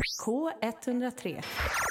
K103.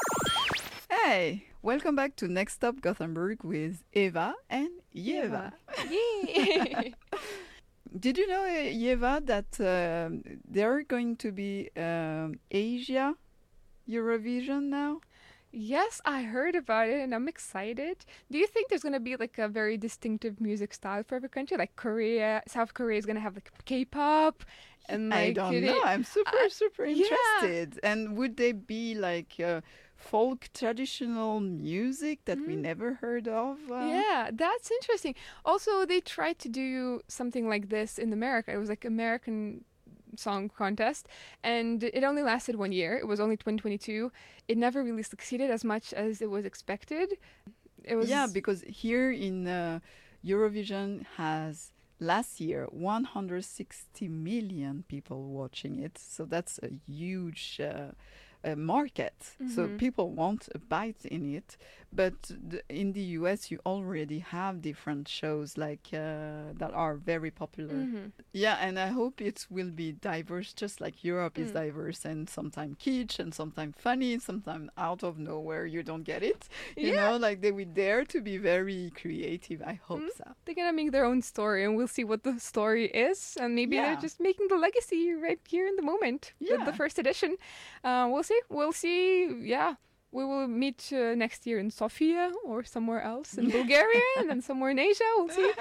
Hey, welcome back to Next Stop Gothenburg with Eva and Yeva. Yay! Did you know, Yeva, that they're going to be Asia Eurovision now? Yes, I heard about it and I'm excited. Do you think there's going to be like a very distinctive music style for every country? Like Korea, South Korea is going to have like K-pop and like I don't know. I'm super yeah. interested. And would they be like folk traditional music that we never heard of? Yeah, that's interesting. Also, they tried to do something like this in America. It was like American song contest, and it only lasted 1 year. It was only 2022. It never really succeeded as much as it was expected. It was because here in Eurovision has last year 160 million people watching it, so that's a huge market. So people want a bite in it, but in the US you already have different shows like that are very popular. Yeah, and I hope it will be diverse, just like Europe is diverse, and sometimes kitsch and sometimes funny, sometimes out of nowhere you don't get it. You know, like they will dare to be very creative. I hope so. They're gonna make their own story, and we'll see what the story is. And maybe they're just making the legacy right here in the moment with the first edition. We'll see. We'll see. Yeah. We will meet next year in Sofia or somewhere else in Bulgaria and then somewhere in Asia. We'll see.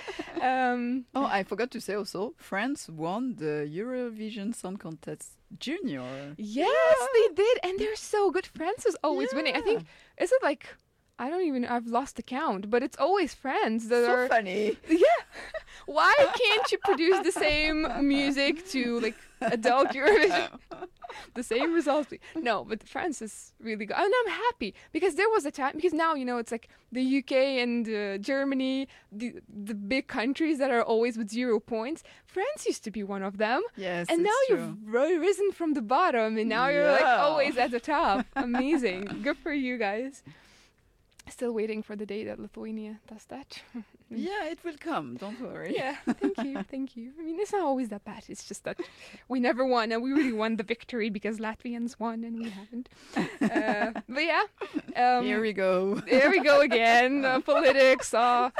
I forgot to say also, France won the Eurovision Song Contest Junior. Yes, they did. And they're so good. France is always winning. I think, is it like, I've lost the count, but it's always France that so are... funny. Yeah. Why can't you produce the same music to like adult Eurovision? The same results. No, but France is really good. And I'm happy because there was a time, because now, it's like the UK and Germany, the big countries that are always with 0 points. France used to be one of them. Yes, and now true. you've risen from the bottom and now you're like always at the top. Amazing. Good for you guys. Still waiting for the day that Lithuania does that. Yeah, it will come. Don't worry. Yeah, thank you. I mean, it's not always that bad. It's just that we never won, and we really won the victory because Latvians won and we haven't. But yeah. Here we go. There we go again. Politics. But,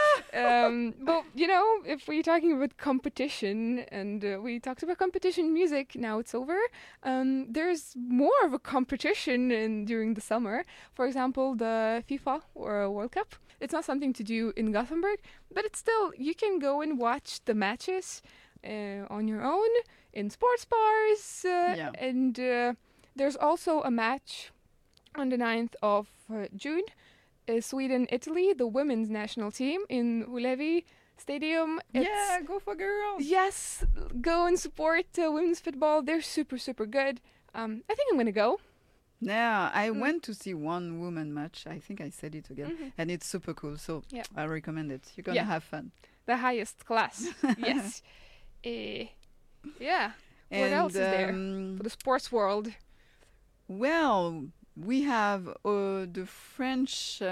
if we're talking about competition, and we talked about competition music, now it's over. There's more of a competition during the summer. For example, the FIFA or World Cup. It's not something to do in Gothenburg, but it's still, you can go and watch the matches on your own in sports bars. And there's also a match on the 9th of June. Sweden-Italy, the women's national team in Ullevi Stadium. Go for girls. Yes, go and support women's football. They're super, super good. I think I'm going to go. Yeah, I went to see one woman match. I think I said it again. And it's super cool. So I recommend it. You're going to have fun. The highest class. Yes. Yeah. What else is there for the sports world? Well, we have the French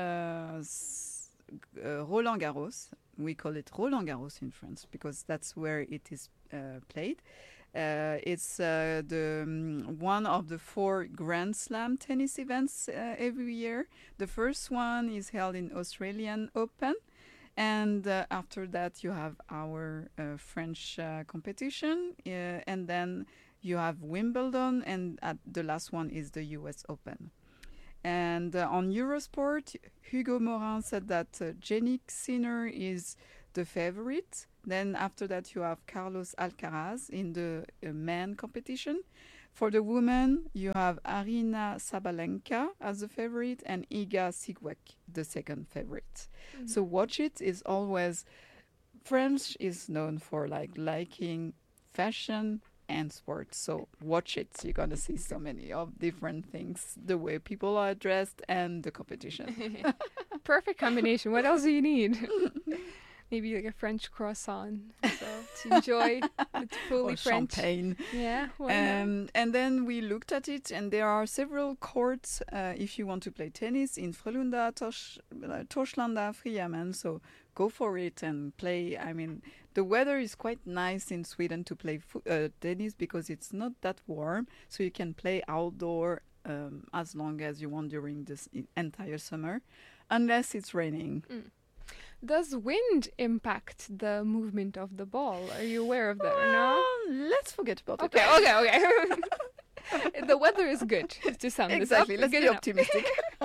Roland Garros. We call it Roland Garros in France because that's where it is played. It's the one of the 4 Grand Slam tennis events every year. The first one is held in Australian Open. And after that, you have our French competition. And then you have Wimbledon. And the last one is the US Open. And on Eurosport, Hugo Morin said that Jannik Sinner is the favorite. Then after that, you have Carlos Alcaraz in the men competition. For the women, you have Arina Sabalenka as the favorite and Iga Swiatek, the second favorite. So watch it. Is always French is known for liking fashion and sports. So watch it. You're going to see so many of different things, the way people are dressed and the competition. Perfect combination. What else do you need? Maybe like a French croissant, so to enjoy. It's fully or French. Champagne. Yeah. And then we looked at it, and there are several courts if you want to play tennis in Frölunda, Torslanda, Friamen. So go for it and play. I mean, the weather is quite nice in Sweden to play tennis because it's not that warm, so you can play outdoor as long as you want during this entire summer, unless it's raining. Does wind impact the movement of the ball? Are you aware of that or no? Let's forget about Okay, it. okay. The weather is good to sum this up. Exactly. Let's Good be enough. optimistic.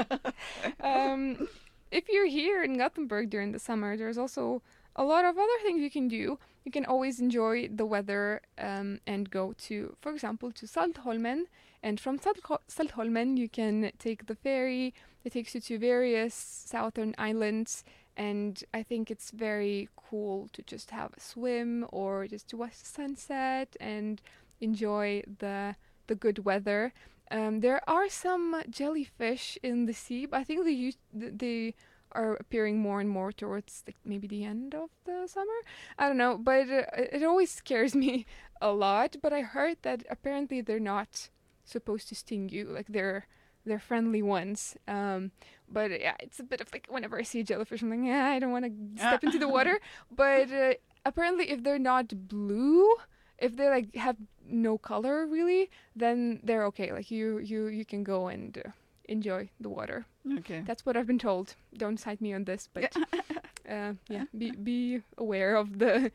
If you're here in Gothenburg during the summer, there's also a lot of other things you can do. You can always enjoy the weather and go to, for example, to Saltholmen. And from Saltholmen, you can take the ferry that takes you to various southern islands. And I think it's very cool to just have a swim or just to watch the sunset and enjoy the good weather. There are some jellyfish in the sea, but I think they are appearing more and more towards maybe the end of the summer. I don't know, but it always scares me a lot. But I heard that apparently they're not supposed to sting you, like they're friendly ones. But yeah, it's a bit of like whenever I see a jellyfish, I'm like, yeah, I don't want to step into the water. But apparently, if they're not blue, if they like have no color really, then they're okay. Like you can go and enjoy the water. Okay. That's what I've been told. Don't cite me on this, but yeah, be aware of the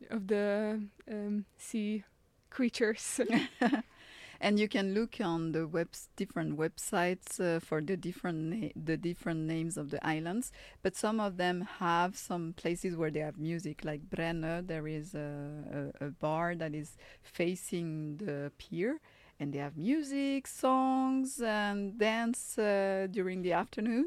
sea creatures. And you can look on the different websites for the different names of the islands. But some of them have some places where they have music. Like Brenne, there is a bar that is facing the pier, and they have music, songs, and dance during the afternoon.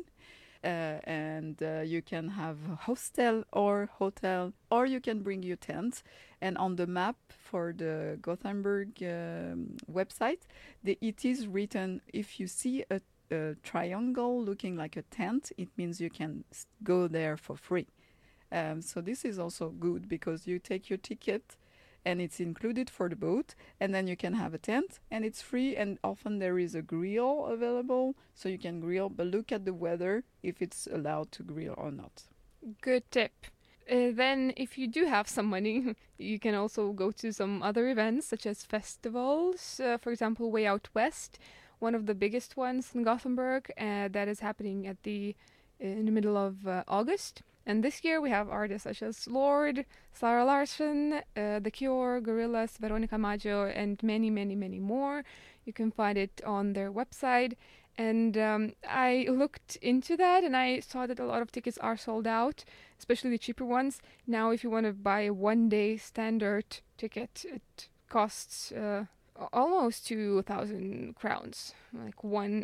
And you can have a hostel or hotel, or you can bring your tent. And on the map for the Gothenburg website, it is written, if you see a triangle looking like a tent, it means you can go there for free. So this is also good because you take your ticket and it's included for the boat, and then you can have a tent and it's free, and often there is a grill available, so you can grill, but look at the weather if it's allowed to grill or not. Good tip. Then if you do have some money, you can also go to some other events such as festivals. For example, Way Out West, one of the biggest ones in Gothenburg, that is happening in the middle of August. And this year we have artists such as Lorde, Zara Larsson, The Cure, Gorillaz, Veronica Maggio, and many, many, many more. You can find it on their website. And I looked into that and I saw that a lot of tickets are sold out, especially the cheaper ones. Now, if you want to buy a one-day standard ticket, it costs almost 2,000 crowns, like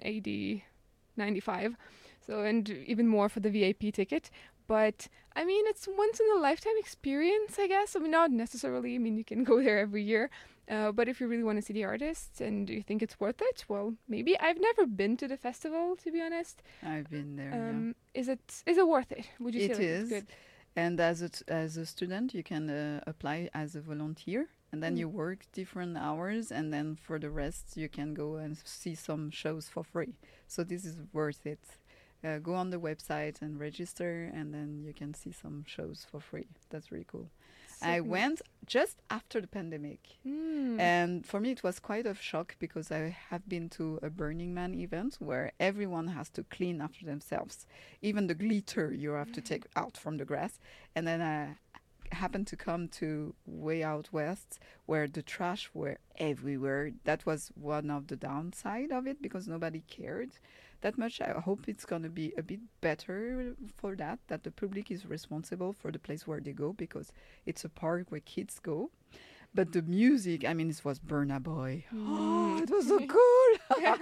180.95. So, and even more for the VIP ticket. But I mean, it's once in a lifetime experience, I guess. I mean, not necessarily. I mean, you can go there every year. But if you really want to see the artists and you think it's worth it, well, maybe. I've never been to the festival, to be honest. I've been there. Yeah. Is it worth it? Would you say It like is. It's good? And as a student, you can apply as a volunteer, and then you work different hours, and then for the rest, you can go and see some shows for free. So this is worth it. Go on the website and register, and then you can see some shows for free. That's really cool. I went just after the pandemic. And for me, it was quite a shock because I have been to a Burning Man event where everyone has to clean after themselves. Even the glitter you have to take out from the grass. And then I happened to come to Way Out West where the trash were everywhere. That was one of the downside of it because nobody cared that much. I hope it's going to be a bit better for that the public is responsible for the place where they go because it's a park where kids go. But the music, I mean, it was Burna Boy. Oh, it was so cool.